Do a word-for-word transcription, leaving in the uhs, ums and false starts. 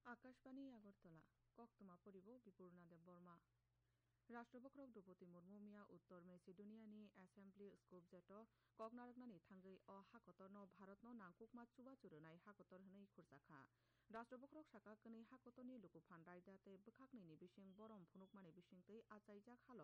আকাশবাণী আগরতলা কক্তমা পরিব বিপুর্ণাদেব বর্মা রাষ্ট্রবক্রক দ্রৌপদী মুর্মু মিয়া উত্তর মেসিডোনিয়ানি অ্যাসেম্বলি স্কুপজেট ককনারকনানি থাঙ্গৈ অ হাকতরনো ভারতনো নাংকুকমা চুবা চুরুনাই হাকতর হनै খুরসাখা রাষ্ট্রবক্রক সাকা কनै হাকতরনি লুকুফান রায়দাতে বখাকনৈনি বিসিং বরম ফুনুকমানি বিসিংতৈ আচাইজাক হালক